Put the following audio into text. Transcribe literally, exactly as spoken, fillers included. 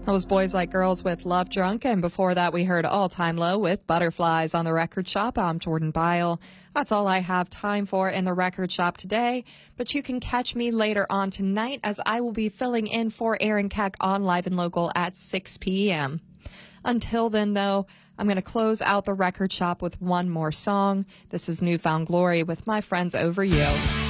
That was Boys Like Girls with Love Drunk, and before that we heard All Time Low with Butterflies on the Record Shop. I'm Jordan Byle. That's all I have time for in the Record Shop today, but you can catch me later on tonight as I will be filling in for Aaron Keck on Live and Local at six p.m. Until then, though, I'm going to close out the Record Shop with one more song. This is Newfound Glory with My Friends Over You.